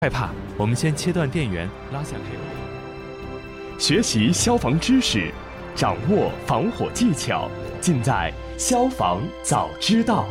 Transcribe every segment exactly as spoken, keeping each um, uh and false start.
害怕，我们先切断电源，拉下开关。 学习消防知识，掌握防火技巧，尽在消防早知道。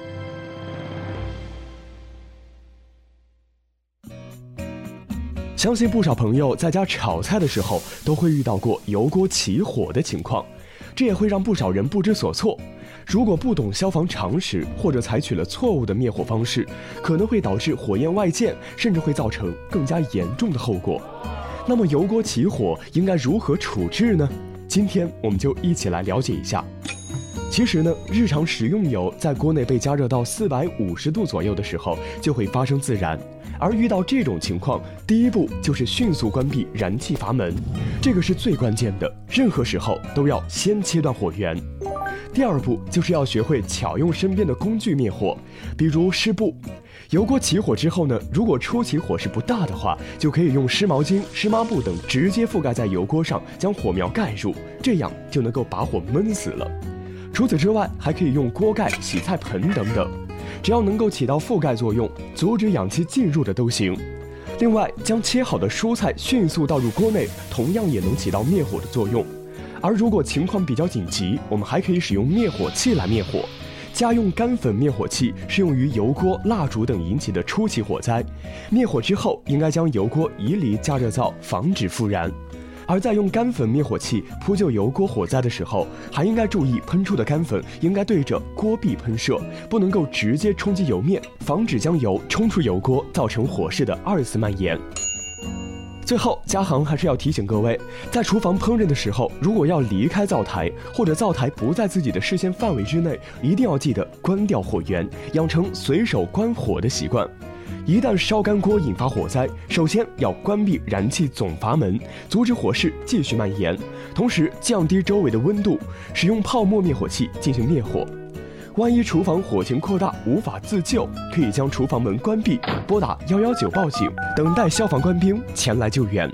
相信不少朋友在家炒菜的时候都会遇到过油锅起火的情况，这也会让不少人不知所措。如果不懂消防常识，或者采取了错误的灭火方式，可能会导致火焰外溅，甚至会造成更加严重的后果。那么油锅起火应该如何处置呢？今天我们就一起来了解一下。其实呢，日常食用油在锅内被加热到四百五十度左右的时候，就会发生自燃。而遇到这种情况，第一步就是迅速关闭燃气阀门，这个是最关键的，任何时候都要先切断火源。第二步就是要学会巧用身边的工具灭火，比如湿布。油锅起火之后呢，如果初期火势不大的话，就可以用湿毛巾、湿抹布等直接覆盖在油锅上，将火苗盖住，这样就能够把火焖死了。除此之外，还可以用锅盖、洗菜盆等等，只要能够起到覆盖作用，阻止氧气进入的都行。另外，将切好的蔬菜迅速倒入锅内，同样也能起到灭火的作用。而如果情况比较紧急，我们还可以使用灭火器来灭火。家用干粉灭火器适用于油锅、蜡烛等引起的初期火灾。灭火之后，应该将油锅移离加热灶，防止复燃。而在用干粉灭火器扑救油锅火灾的时候，还应该注意喷出的干粉应该对着锅壁喷射，不能够直接冲击油面，防止将油冲出油锅，造成火势的二次蔓延。最后，嘉航还是要提醒各位，在厨房烹饪的时候，如果要离开灶台，或者灶台不在自己的视线范围之内，一定要记得关掉火源，养成随手关火的习惯。一旦烧干锅引发火灾，首先要关闭燃气总阀门，阻止火势继续蔓延，同时降低周围的温度，使用泡沫灭火器进行灭火。万一厨房火情扩大无法自救，可以将厨房门关闭，拨打一一九报警，等待消防官兵前来救援。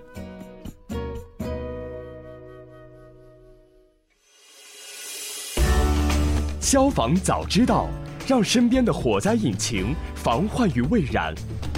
消防早知道，让身边的火灾引擎防患于未然。